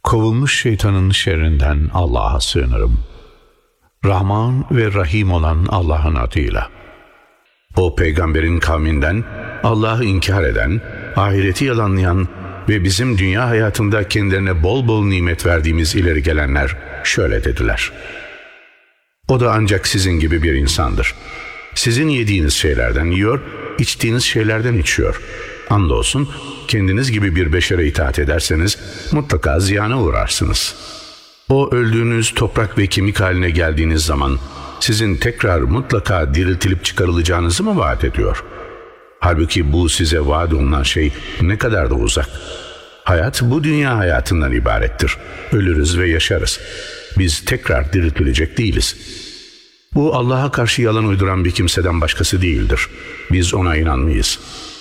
Kovulmuş şeytanın şerrinden Allah'a sığınırım. Rahman ve Rahim olan Allah'ın adıyla. O peygamberin kavminden Allah'ı inkar eden, ahireti yalanlayan ve bizim dünya hayatında kendilerine bol bol nimet verdiğimiz ileri gelenler şöyle dediler: O da ancak sizin gibi bir insandır. Sizin yediğiniz şeylerden yiyor, içtiğiniz şeylerden içiyor. Andolsun kendiniz gibi bir beşere itaat ederseniz mutlaka ziyana uğrarsınız. O öldüğünüz toprak ve kemik haline geldiğiniz zaman sizin tekrar mutlaka diriltilip çıkarılacağınızı mı vaat ediyor? Halbuki bu size vaat olunan şey ne kadar da uzak. Hayat bu dünya hayatından ibarettir. Ölürüz ve yaşarız. Biz tekrar diriltilecek değiliz. Bu Allah'a karşı yalan uyduran bir kimseden başkası değildir. Biz ona inanmayız.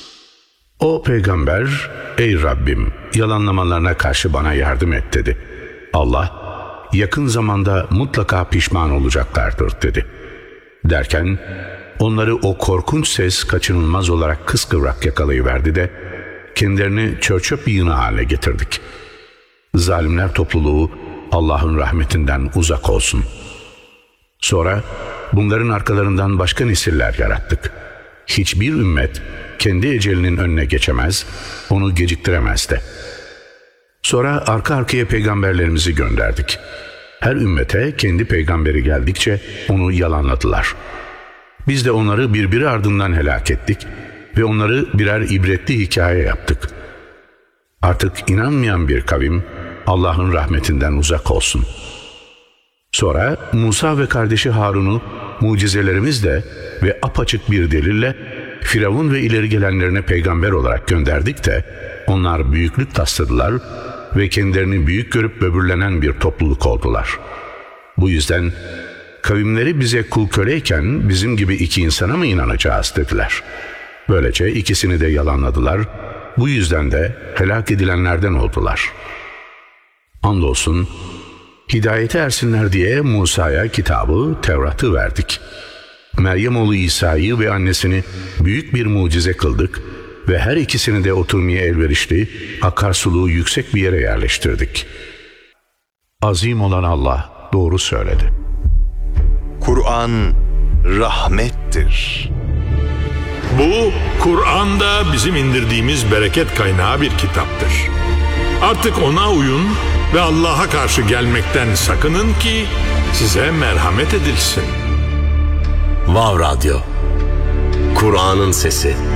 O peygamber, ey Rabbim, yalanlamalarına karşı bana yardım et dedi. Allah, yakın zamanda mutlaka pişman olacaklardır dedi. Derken onları o korkunç ses kaçınılmaz olarak kıskıvrak yakalayıverdi de kendilerini çörçöp bir yığını haline getirdik. Zalimler topluluğu Allah'ın rahmetinden uzak olsun. Sonra bunların arkalarından başka nesiller yarattık. Hiçbir ümmet kendi ecelinin önüne geçemez, onu geciktiremez de. Sonra arka arkaya peygamberlerimizi gönderdik. Her ümmete kendi peygamberi geldikçe onu yalanladılar. Biz de onları birbiri ardından helak ettik ve onları birer ibretli hikaye yaptık. Artık inanmayan bir kavim Allah'ın rahmetinden uzak olsun. Sonra Musa ve kardeşi Harun'u mucizelerimizle ve apaçık bir delille Firavun ve ileri gelenlerine peygamber olarak gönderdik de onlar büyüklük tasladılar ve kendilerini büyük görüp böbürlenen bir topluluk oldular. Bu yüzden kavimleri bize kul köleyken bizim gibi iki insana mı inanacağız dediler. Böylece ikisini de yalanladılar. Bu yüzden de helak edilenlerden oldular. Andolsun hidayete ersinler diye Musa'ya kitabı, Tevrat'ı verdik. Meryem oğlu İsa'yı ve annesini büyük bir mucize kıldık ve her ikisini de oturmaya elverişli, akarsuluğu yüksek bir yere yerleştirdik. Azim olan Allah doğru söyledi. Kur'an rahmettir. Bu, Kur'an'da bizim indirdiğimiz bereket kaynağı bir kitaptır. Artık ona uyun ve Allah'a karşı gelmekten sakının ki size merhamet edilsin. Vav Radyo, Kur'an'ın sesi.